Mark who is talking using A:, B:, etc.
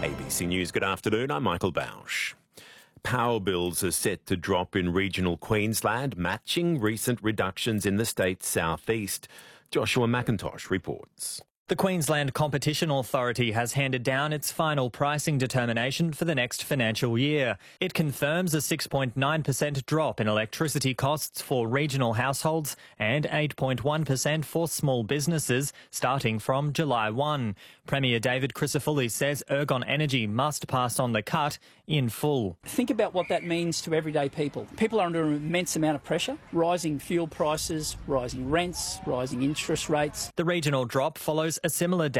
A: ABC News, good afternoon. I'm Michael Bausch. Power bills are set to drop in regional Queensland, matching recent reductions in the state's southeast. Joshua McIntosh reports.
B: The Queensland Competition Authority has handed down its final pricing determination for the next financial year. It confirms a 6.9% drop in electricity costs for regional households and 8.1% for small businesses starting from July 1. Premier David Crisafulli says Ergon Energy must pass on the cut in full.
C: Think about what that means to everyday people. People are under an immense amount of pressure, rising fuel prices, rising rents, rising interest rates.
B: The regional drop follows a similar